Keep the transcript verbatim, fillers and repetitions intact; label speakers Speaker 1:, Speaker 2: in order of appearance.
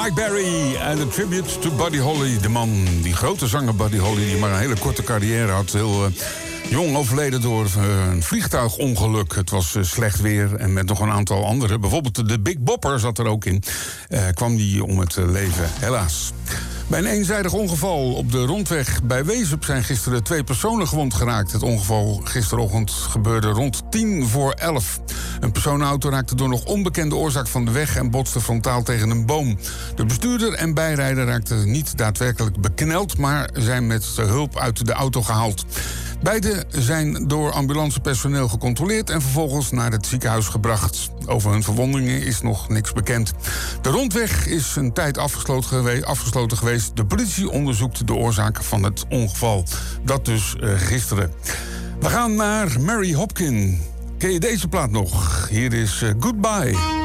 Speaker 1: Mike Berry en een tribute to Buddy Holly. De man, die grote zanger Buddy Holly, die maar een hele korte carrière had. Heel uh, jong overleden door uh, een vliegtuigongeluk. Het was uh, slecht weer en met nog een aantal anderen. Bijvoorbeeld de Big Bopper zat er ook in. Uh, kwam die om het uh, leven, helaas. Bij een eenzijdig ongeval op de rondweg bij Wezep zijn gisteren twee personen gewond geraakt. Het ongeval gisterochtend gebeurde rond tien voor elf. Een personenauto raakte door nog onbekende oorzaak van de weg en botste frontaal tegen een boom. De bestuurder en bijrijder raakten niet daadwerkelijk bekneld, maar zijn met hulp uit de auto gehaald. Beiden zijn door ambulancepersoneel gecontroleerd en vervolgens naar het ziekenhuis gebracht. Over hun verwondingen is nog niks bekend. De rondweg is een tijd afgesloten, gewe- afgesloten geweest. De politie onderzoekt de oorzaak van het ongeval. Dat dus uh, gisteren. We gaan naar Mary Hopkin. Ken je deze plaat nog? Hier is uh, Goodbye.